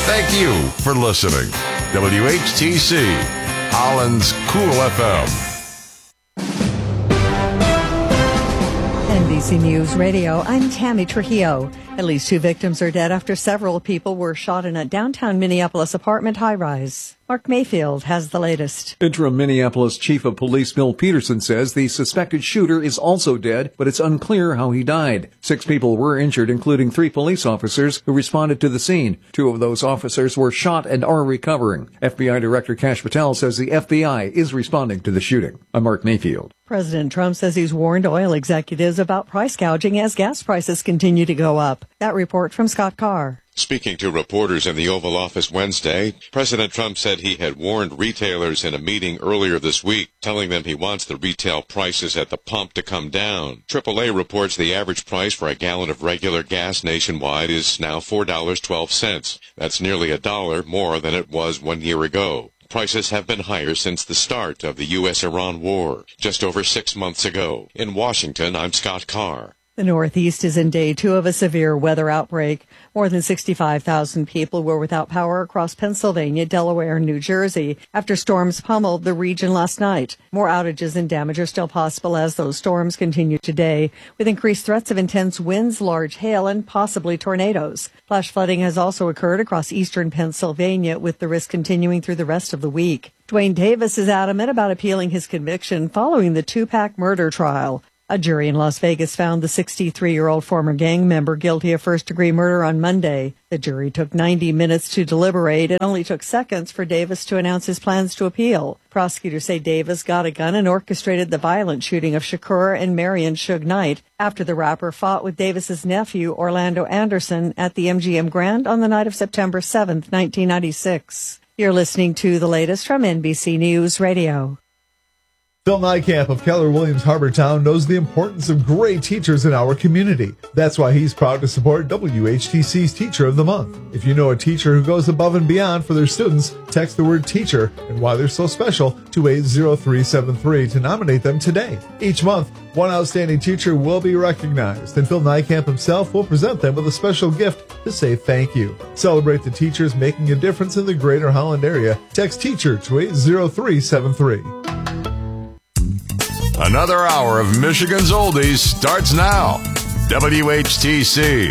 Thank you for listening. WHTC, Holland's Cool FM. NBC News Radio, I'm Tammy Trujillo. At least 2 victims are dead after several people were shot in a downtown Minneapolis apartment high-rise. Mark Mayfield has the latest. Interim Minneapolis Chief of Police Bill Peterson says the suspected shooter is also dead, but it's unclear how he died. 6 people were injured, including 3 police officers who responded to the scene. 2 of those officers were shot and are recovering. FBI Director Kash Patel says the FBI is responding to the shooting. I'm Mark Mayfield. President Trump says he's warned oil executives about price gouging as gas prices continue to go up. That report from Scott Carr. Speaking to reporters in the Oval Office Wednesday, President Trump said he had warned retailers in a meeting earlier this week, telling them he wants the retail prices at the pump to come down. AAA reports the average price for a gallon of regular gas nationwide is now $4.12. That's nearly $1 more than it was 1 year ago. Prices have been higher since the start of the U.S.-Iran war, just over 6 months ago. In Washington, I'm Scott Carr. The Northeast is in day 2 of a severe weather outbreak. More than 65,000 people were without power across Pennsylvania, Delaware, and New Jersey after storms pummeled the region last night. More outages and damage are still possible as those storms continue today, with increased threats of intense winds, large hail, and possibly tornadoes. Flash flooding has also occurred across eastern Pennsylvania, with the risk continuing through the rest of the week. Dwayne Davis is adamant about appealing his conviction following the Tupac murder trial. A jury in Las Vegas found the 63-year-old former gang member guilty of first-degree murder on Monday. The jury took 90 minutes to deliberate. It only took seconds for Davis to announce his plans to appeal. Prosecutors say Davis got a gun and orchestrated the violent shooting of Shakur and Marion Suge Knight after the rapper fought with Davis's nephew, Orlando Anderson, at the MGM Grand on the night of September 7, 1996. You're listening to the latest from NBC News Radio. Phil Nijkamp of Keller Williams Harbortown knows the importance of great teachers in our community. That's why he's proud to support WHTC's Teacher of the Month. If you know a teacher who goes above and beyond for their students, text the word teacher and why they're so special to 80373 to nominate them today. Each month, one outstanding teacher will be recognized, and Phil Nijkamp himself will present them with a special gift to say thank you. Celebrate the teachers making a difference in the greater Holland area. Text teacher to 80373. Another hour of Michigan's Oldies starts now. WHTC,